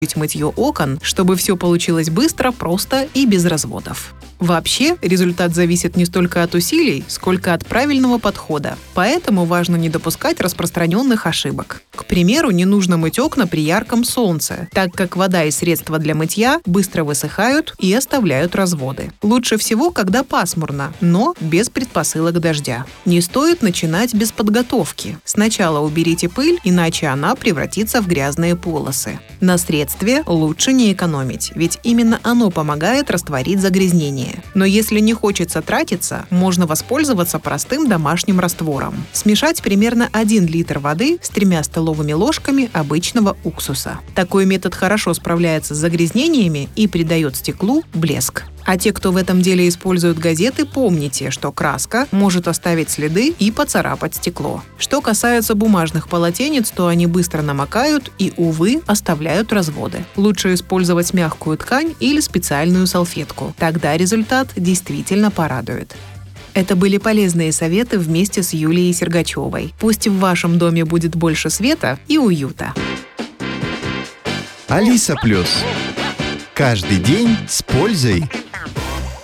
мытье окон, чтобы все получилось быстро, просто и без разводов. Вообще, результат зависит не столько от усилий, сколько от правильного подхода. Поэтому важно не допускать распространенных ошибок. К примеру, не нужно мыть окна при ярком солнце, так как вода и средства для мытья быстро высыхают и оставляют разводы. Лучше всего, когда пасмурно, но без предпосылок дождя. Не стоит начинать без подготовки. Сначала уберите пыль, иначе она превратится в грязные полосы. На средстве лучше не экономить, ведь именно оно помогает растворить загрязнение. Но если не хочется тратиться, можно воспользоваться простым домашним раствором. Смешать примерно 1 литр воды с 3 столовыми ложками обычного уксуса. Такой метод хорошо справляется с загрязнениями и придает стеклу блеск. А те, кто в этом деле используют газеты, помните, что краска может оставить следы и поцарапать стекло. Что касается бумажных полотенец, то они быстро намокают и, увы, оставляют разводы. Лучше использовать мягкую ткань или специальную салфетку. Тогда результат действительно порадует. Это были полезные советы вместе с Юлией Сергачевой. Пусть в вашем доме будет больше света и уюта. Алиса Плюс. Каждый день с пользой.